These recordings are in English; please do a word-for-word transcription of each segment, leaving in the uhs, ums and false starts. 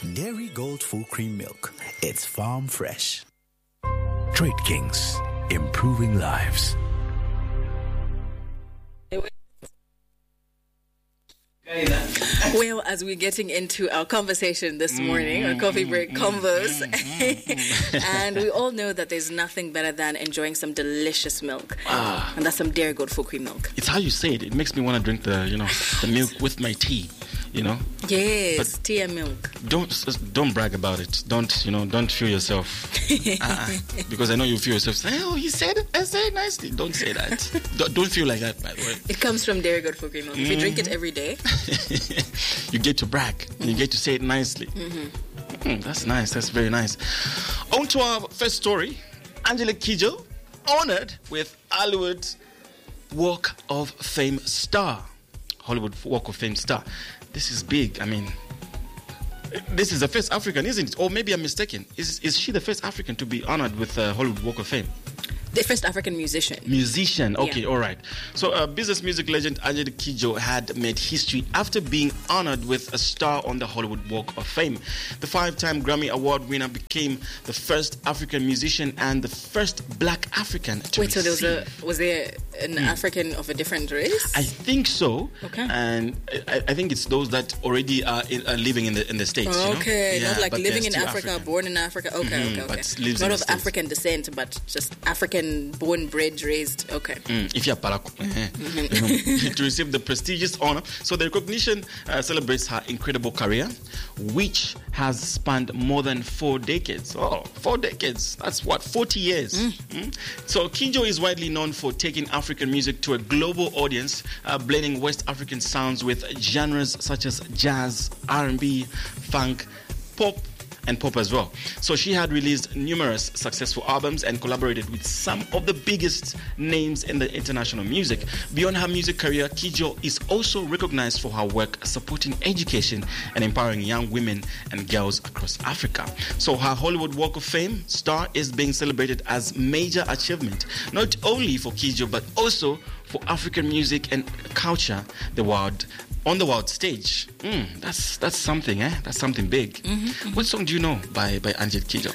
Dairy Gold Full Cream Milk. It's farm fresh. Trade Kings, improving lives. Well, as we're getting into our conversation this morning, mm-hmm, our coffee break mm-hmm, convos, mm-hmm. and we all know that there's nothing better than enjoying some delicious milk, ah. and that's some Dairy Gold Full Cream Milk. It's how you say it. It makes me want to drink the, you know, the milk with my tea. You know, yes, but tea and milk. Don't don't brag about it. Don't you know? Don't feel yourself, uh, because I know you feel yourself. Say, oh, you said it. I said it nicely. Don't say that. don't, don't feel like that. By the way, it comes from Dairy Gold Full Cream Milk. If you drink it every day, you get to brag mm-hmm. and you get to say it nicely. Mm-hmm. Mm, that's nice. That's very nice. On to our first story. Angelique Kidjo honored with Hollywood Walk of Fame star. Hollywood Walk of Fame star. This is big. I mean, this is the first African, isn't it? Or maybe I'm mistaken. Is is she the first African to be honored with uh, Hollywood Walk of Fame? The first African musician. Musician, okay, yeah. all right. So, uh, business music legend Angelique Kidjo had made history after being honored with a star on the Hollywood Walk of Fame. The five-time Grammy Award winner became the first African musician and the first Black African to Wait, receive. so there was, a, was there an mm. African of a different race? I think so. Okay. And I, I think it's those that already are, in, are living in the in the States. Okay, you know? not yeah, like living in Africa, African. born in Africa. Okay, mm-hmm, okay, okay. But lives not in of the African descent, but just African. Born, bred, raised. Okay. Mm, if you're Paraku, mm-hmm. to receive the prestigious honor. So the recognition uh, celebrates her incredible career, which has spanned more than four decades. Oh, four decades. That's what, forty years. Mm. Mm. So Kidjo is widely known for taking African music to a global audience, uh, blending West African sounds with genres such as jazz, R and B, funk, pop, and pop as well. So she had released numerous successful albums and collaborated with some of the biggest names in the international music. Beyond her music career, Kidjo is also recognized for her work supporting education and empowering young women and girls across Africa. So her Hollywood Walk of Fame star is being celebrated as major achievement, not only for Kidjo but also for African music and culture the world on the world stage. Mm, that's that's something, eh? That's something big. Mm-hmm, mm-hmm. What song do you know by by Angelique Kidjo?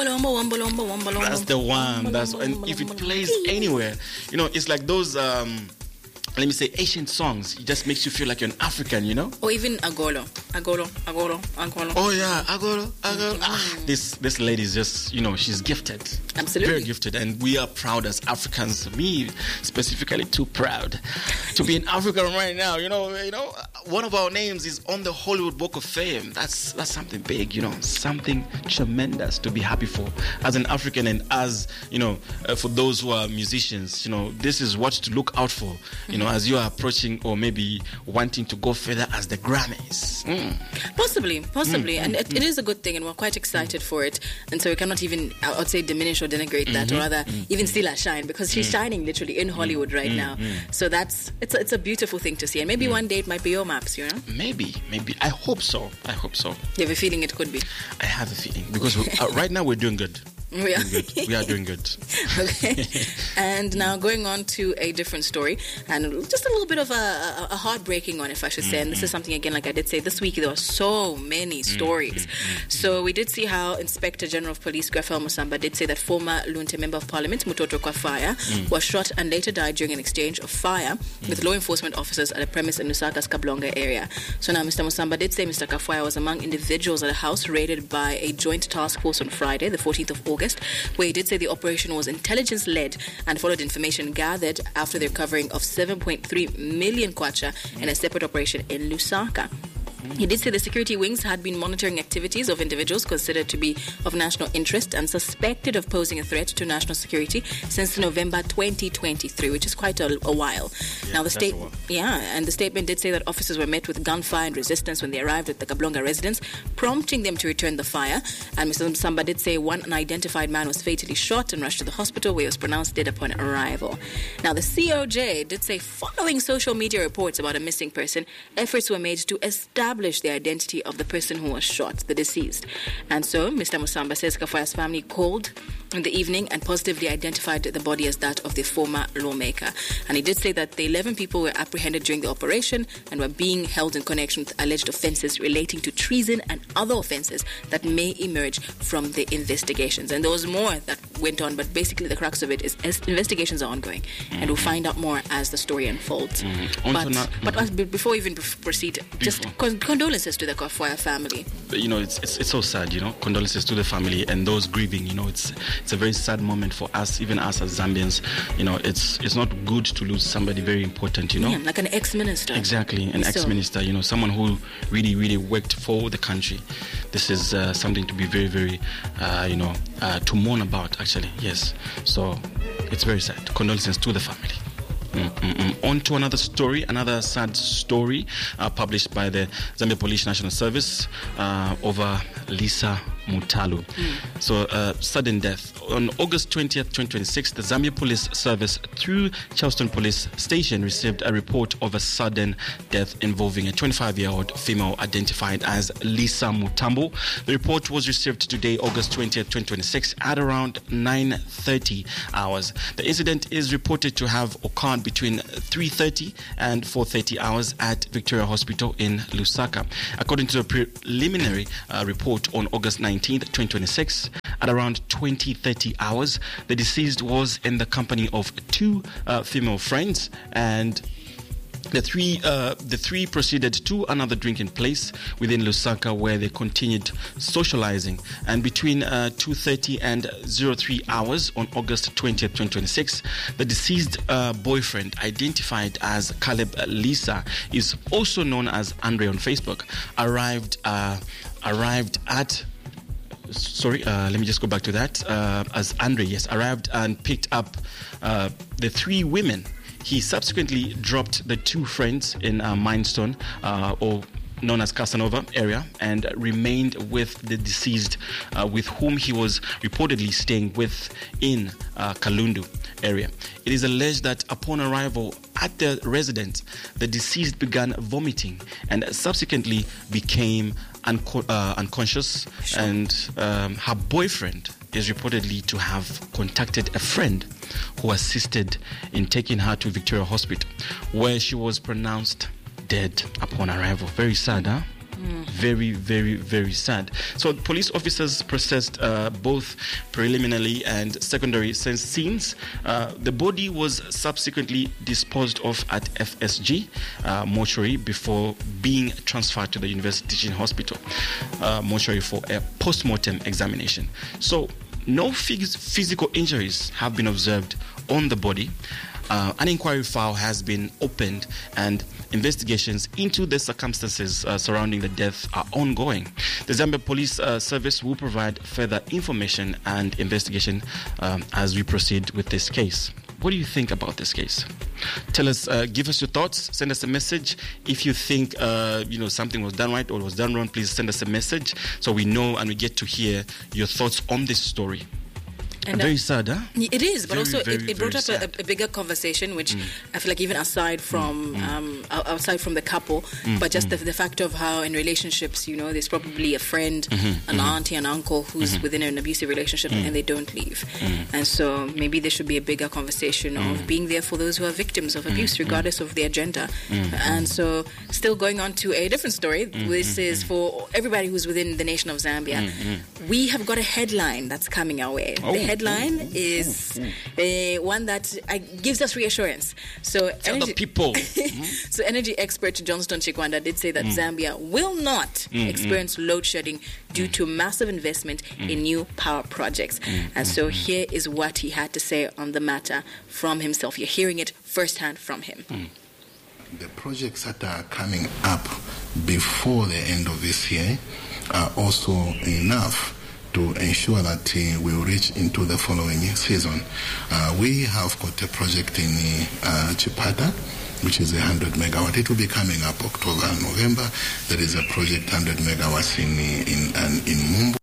That's the one. That's and if it plays anywhere, you know, it's like those. Um, Let me say ancient songs. It just makes you feel like you're an African, you know? Or even Agolo. Agolo, Agolo, Agolo. Oh, yeah. Agolo, Agolo. Mm-hmm. Ah, this this lady is just, you know, she's gifted. Absolutely. Very gifted. And we are proud as Africans. Me, specifically, too proud to be an African right now. You know, you know, one of our names is on the Hollywood Walk of Fame. That's, that's something big, you know, something tremendous to be happy for. As an African and as, you know, uh, for those who are musicians, you know, this is what to look out for, you know, as you are approaching or maybe wanting to go further as the Grammys. Mm. Possibly, possibly. Mm, and mm, it, mm. it is a good thing and we're quite excited mm. for it. And so we cannot even, I would say, diminish or denigrate that, mm-hmm. or rather mm. even steal her shine, because she's mm. shining literally in Hollywood right mm. now. Mm. So that's, it's a, it's a beautiful thing to see. And maybe mm. one day it might be your maps, you know? Maybe, maybe. I hope so. I hope so. You have a feeling it could be? I have a feeling because we, uh, right now we're doing good. We are. Doing good. We are doing good. Okay. And now going on to a different story, and just a little bit of a, a, a heartbreaking one, if I should say. Mm-hmm. And this is something, again, like I did say, this week there were so many stories. Mm-hmm. So we did see how Inspector General of Police Grafael Musamba did say that former Lunte Member of Parliament, Mutoto Kwafaya, mm. was shot and later died during an exchange of fire mm. with law enforcement officers at a premise in Lusaka's Kablonga area. So now Mister Musamba did say Mister Kwafaya was among individuals at a house raided by a joint task force on Friday, the fourteenth of August, where he did say the operation was intelligence-led and followed information gathered after the recovering of seven point three million kwacha in a separate operation in Lusaka. He did say the security wings had been monitoring activities of individuals considered to be of national interest and suspected of posing a threat to national security since November twenty twenty-three, which is quite a, a while. Yeah, now the state, while. yeah, and the statement did say that officers were met with gunfire and resistance when they arrived at the Kablonga residence, prompting them to return the fire. And Mister Samba did say one unidentified man was fatally shot and rushed to the hospital, where he was pronounced dead upon arrival. Now the C O J did say, following social media reports about a missing person, efforts were made to establish establish the identity of the person who was shot, the deceased. And so Mister Musamba says Kafuaya's family called in the evening and positively identified the body as that of the former lawmaker. And he did say that the eleven people were apprehended during the operation and were being held in connection with alleged offences relating to treason and other offences that may emerge from the investigations. And there was more that went on, but basically the crux of it is as investigations are ongoing, mm-hmm. and we'll find out more as the story unfolds. Mm-hmm. But, not, but mm-hmm. as, before we even proceed, before. just con- condolences to the Kafuaya family. You know, it's, it's it's so sad, you know, condolences to the family and those grieving. You know, it's it's a very sad moment for us, even us as Zambians. You know, it's it's not good to lose somebody very important, you know. Yeah, like an ex-minister. Exactly, an so. ex-minister, you know, someone who really, really worked for the country. This is uh, something to be very, very, uh, you know, uh, to mourn about, actually, yes. So it's very sad. Condolences to the family. Mm-mm-mm. On to another story, another sad story uh, published by the Zambia Police National Service uh, over Lisa Mutalu. Mm. So, uh, sudden death. On August twentieth, twenty twenty-six, the Zambia Police Service, through Charleston Police Station, received a report of a sudden death involving a twenty-five-year-old female identified as Lisa Mutambo. The report was received today, August twentieth, twenty twenty-six, at around nine thirty hours. The incident is reported to have occurred between three thirty and four thirty hours at Victoria Hospital in Lusaka. According to the preliminary uh, report on August nineteenth, twenty twenty-six, at around twenty thirty hours, the deceased was in the company of two uh, female friends, and The three uh, the three proceeded to another drinking place within Lusaka where they continued socializing. And between uh, two thirty and oh three hours on August twentieth, twenty twenty-six, the deceased uh, boyfriend, identified as Caleb Lisa, is also known as Andre on Facebook, arrived uh, arrived at Sorry, uh, let me just go back to that. Uh, as Andre, yes, arrived and picked up uh, the three women. He subsequently dropped the two friends in uh, Mindstone, uh, or known as Casanova area, and remained with the deceased, uh, with whom he was reportedly staying with in uh, Kalundu area. It is alleged that upon arrival at the residence, the deceased began vomiting and subsequently became unco- uh, unconscious, sure. and um, her boyfriend is reportedly to have contacted a friend who assisted in taking her to Victoria Hospital, where she was pronounced dead upon arrival. Very sad, huh? Mm. Very, very, very sad. So police officers processed uh, both preliminary and secondary scenes. Uh, the body was subsequently disposed of at F S G uh, mortuary before being transferred to the University Teaching Hospital uh, mortuary for a post-mortem examination. So no phys- physical injuries have been observed on the body. Uh, an inquiry file has been opened and investigations into the circumstances uh, surrounding the death are ongoing. The Zambia Police uh, Service will provide further information and investigation um, as we proceed with this case. What do you think about this case? Tell us, uh, give us your thoughts, send us a message. If you think uh, you know something was done right or was done wrong, please send us a message so we know and we get to hear your thoughts on this story. And very uh, sad, huh? It is, but very, also very, it, it brought up a, a bigger conversation, which mm. I feel like even aside from mm. um, outside from the couple, mm. but just mm. the, the fact of how in relationships, you know, there's probably a friend, mm-hmm. an mm-hmm. auntie, an uncle who's mm-hmm. within an abusive relationship mm. and they don't leave. Mm. And so maybe there should be a bigger conversation mm. of being there for those who are victims of abuse, mm. regardless of their gender. Mm. And so still going on to a different story, mm. this is for everybody who's within the nation of Zambia. Mm. We have got a headline that's coming our way. Oh. The headline is uh, one that uh, gives us reassurance. So, Tell energy, the people. mm-hmm. So, energy expert Johnston Chikwanda did say that mm. Zambia will not mm, experience mm. load shedding due mm. to massive investment mm. in new power projects. Mm. And so, here is what he had to say on the matter from himself. You're hearing it firsthand from him. Mm. The projects that are coming up before the end of this year are also enough to ensure that uh, we will reach into the following season. Uh, we have got a project in uh, Chipata, which is one hundred megawatt. It will be coming up October and November. There is a project one hundred megawatts in in in, in Mumbo.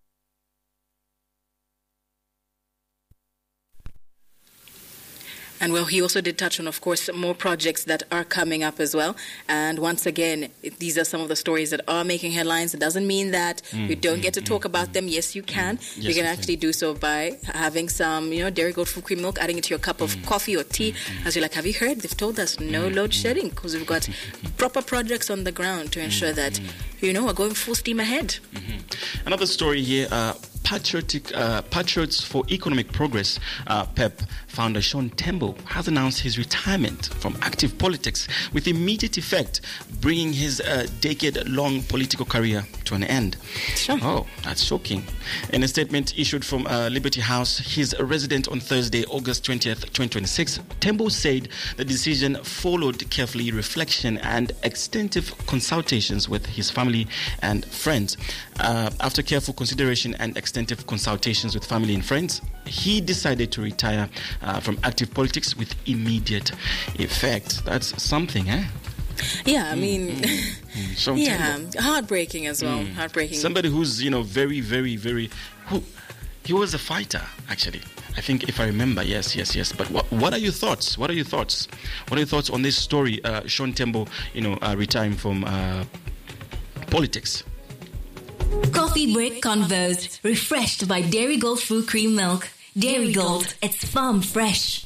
And well, he also did touch on, of course, more projects that are coming up as well. And once again, these are some of the stories that are making headlines. It doesn't mean that mm, you don't mm, get to talk mm, about them. Yes, you can. Mm, yes, you can actually can. do so by having some, you know, Dairy Gold Full Cream Milk, adding it to your cup of mm, coffee or tea. Mm, As you're like, have you heard? They've told us no mm, load shedding because we've got proper projects on the ground to ensure that, you know, we're going full steam ahead. Mm-hmm. Another story here. Uh, Patriotic uh, Patriots for Economic Progress, uh, P E P founder Sean Tembo has announced his retirement from active politics with immediate effect, bringing his uh, decade-long political career to an end. Sure. Oh, that's shocking. In a statement issued from uh, Liberty House, his resident on Thursday, August twentieth, twenty twenty-six, Tembo said the decision followed carefully reflection and extensive consultations with his family and friends. Uh, after careful consideration and extensive consultations with family and friends, he decided to retire uh, from active politics with immediate effect. That's something, eh? Yeah, I mean, mm, mm, mm. yeah, heartbreaking as well. Mm. Heartbreaking. Somebody who's, you know, very, very, very. Who, he was a fighter, actually. I think, if I remember, yes, yes, yes. But what, what are your thoughts? What are your thoughts? What are your thoughts on this story? Uh, Sean Tembo, you know, uh, retiring from uh, politics. Coffee Break Convos, refreshed by Dairy Gold Full Cream Milk. Dairy Gold, it's farm fresh.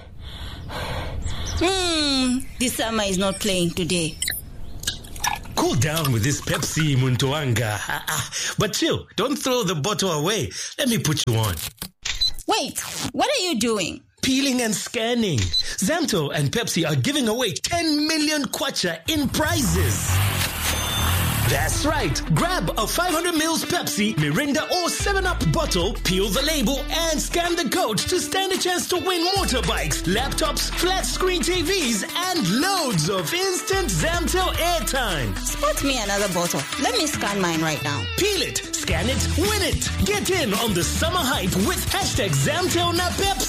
Hmm, this summer is not playing today. Cool down with this Pepsi, Muntoanga. But chill, don't throw the bottle away. Let me put you on. Wait, what are you doing? Peeling and scanning. Zamto and Pepsi are giving away ten million kwacha in prizes. That's right. Grab a five hundred milliliters Pepsi, Mirinda or seven up bottle, peel the label and scan the code to stand a chance to win motorbikes, laptops, flat screen T Vs and loads of instant Zamtel airtime. Spot me another bottle. Let me scan mine right now. Peel it, scan it, win it. Get in on the summer hype with hashtag Zamtel na Pepsi.